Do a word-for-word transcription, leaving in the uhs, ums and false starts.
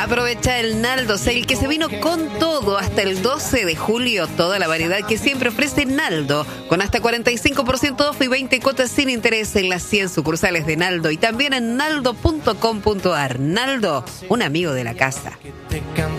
Aprovecha el Naldo Sale, que se vino con todo hasta el doce de julio. Toda la variedad que siempre ofrece Naldo, con hasta cuarenta y cinco por ciento off y veinte cuotas sin interés en las cien sucursales de Naldo y también en naldo punto com punto ar. Naldo, un amigo de la casa.